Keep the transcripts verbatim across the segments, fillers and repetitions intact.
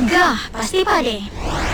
Gah, pasti pade.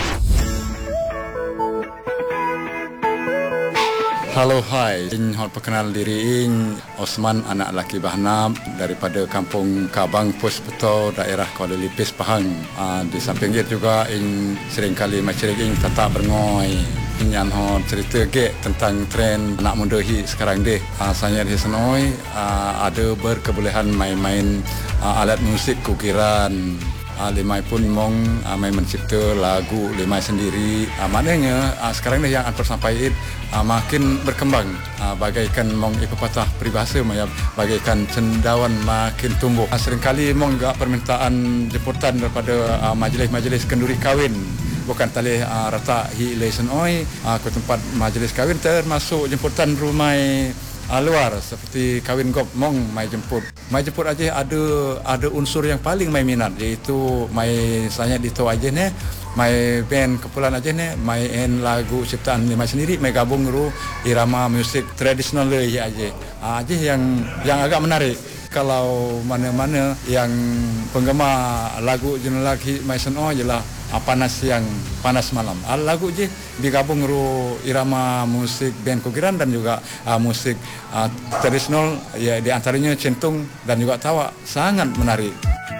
Halo, hai. Ing hot perkenal diri ing Osman, anak laki Bahnab daripada Kampung Kabang, Puspetau, daerah Kuala Lipis, Pahang. Uh, di samping itu juga ing seringkali masyarakat ing tetap berngoi. Yang hot cerita ke tentang tren anak muda hi sekarang deh. Uh, saya di senoi uh, ada berkebolehan main-main uh, alat musik kukiran. Uh, limai pun mong uh, main mencipta lagu limai sendiri. Uh, maknanya uh, sekarang ni yang Anpar sampaikan uh, makin berkembang uh, bagaikan mong ipepatah peribahasa maya bagaikan cendawan makin tumbuh. Uh, seringkali mong juga permintaan jemputan daripada uh, majlis-majlis kenduri kahwin. Bukan tali uh, rata hi lesen oi uh, ke tempat majlis kahwin termasuk jemputan rumah Uh, luar seperti kahwin gop mong mai jemput. Mai jemput aja ada ada unsur yang paling mai minat, iaitu mai saya dito aja ne, mai band kepulan aja ne, main lagu ciptaan limai sendiri, mai gabung ru irama musik tradisional le aja. Uh, aja yang yang agak menarik. Kalau mana-mana yang penggemar lagu jenis lagi mai seno jelah uh, panas yang panas malam. Uh, lagu je digabung ru irama musik band kukiran dan juga uh, musik uh, tradisional, ya di antaranya centung dan juga tawa, sangat menarik.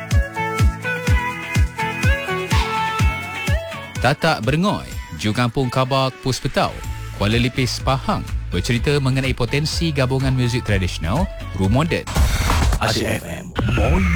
Tatak Berngoi, Ju Kampung Kabak, Puspetau, Kuala Lipis, Pahang, bercerita mengenai potensi gabungan muzik tradisional, ru moden. Asyik F M.